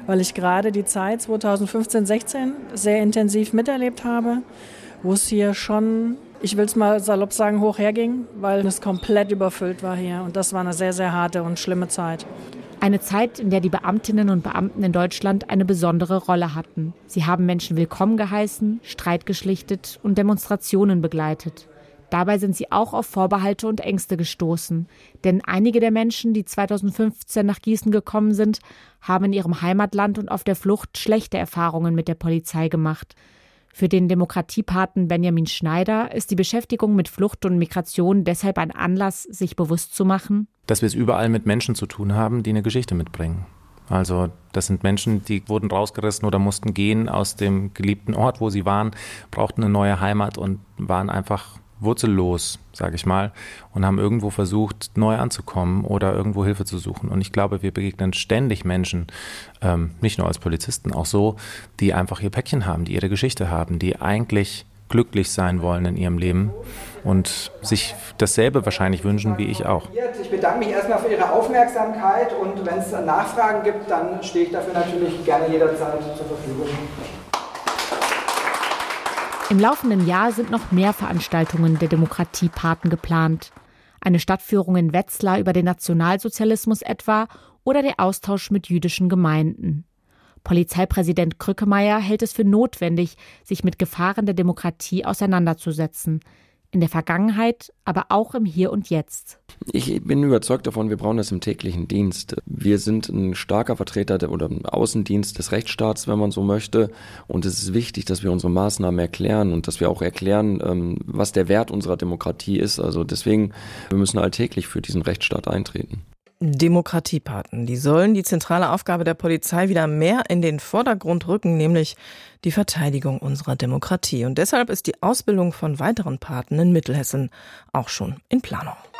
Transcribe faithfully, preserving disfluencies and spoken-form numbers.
weil ich gerade die Zeit zweitausendfünfzehn sechzehn sehr intensiv miterlebt habe, wo es hier schon, ich will es mal salopp sagen, hoch herging, weil es komplett überfüllt war hier. Und das war eine sehr, sehr harte und schlimme Zeit. Eine Zeit, in der die Beamtinnen und Beamten in Deutschland eine besondere Rolle hatten. Sie haben Menschen willkommen geheißen, Streit geschlichtet und Demonstrationen begleitet. Dabei sind sie auch auf Vorbehalte und Ängste gestoßen. Denn einige der Menschen, die zweitausendfünfzehn nach Gießen gekommen sind, haben in ihrem Heimatland und auf der Flucht schlechte Erfahrungen mit der Polizei gemacht. Für den Demokratiepaten Benjamin Schneider ist die Beschäftigung mit Flucht und Migration deshalb ein Anlass, sich bewusst zu machen, dass wir es überall mit Menschen zu tun haben, die eine Geschichte mitbringen. Also das sind Menschen, die wurden rausgerissen oder mussten gehen aus dem geliebten Ort, wo sie waren, brauchten eine neue Heimat und waren einfach wurzellos, sage ich mal, und haben irgendwo versucht, neu anzukommen oder irgendwo Hilfe zu suchen. Und ich glaube, wir begegnen ständig Menschen, ähm, nicht nur als Polizisten, auch so, die einfach ihr Päckchen haben, die ihre Geschichte haben, die eigentlich glücklich sein wollen in ihrem Leben und sich dasselbe wahrscheinlich wünschen wie ich auch. Ich bedanke mich erstmal für Ihre Aufmerksamkeit und wenn es Nachfragen gibt, dann stehe ich dafür natürlich gerne jederzeit zur Verfügung. Im laufenden Jahr sind noch mehr Veranstaltungen der Demokratiepaten geplant. Eine Stadtführung in Wetzlar über den Nationalsozialismus etwa oder der Austausch mit jüdischen Gemeinden. Polizeipräsident Krückemeier hält es für notwendig, sich mit Gefahren der Demokratie auseinanderzusetzen. In der Vergangenheit, aber auch im Hier und Jetzt. Ich bin überzeugt davon, wir brauchen das im täglichen Dienst. Wir sind ein starker Vertreter der, oder ein Außendienst des Rechtsstaats, wenn man so möchte. Und es ist wichtig, dass wir unsere Maßnahmen erklären und dass wir auch erklären, was der Wert unserer Demokratie ist. Also deswegen, wir müssen alltäglich für diesen Rechtsstaat eintreten. Demokratiepaten, die sollen die zentrale Aufgabe der Polizei wieder mehr in den Vordergrund rücken, nämlich die Verteidigung unserer Demokratie. Und deshalb ist die Ausbildung von weiteren Paten in Mittelhessen auch schon in Planung.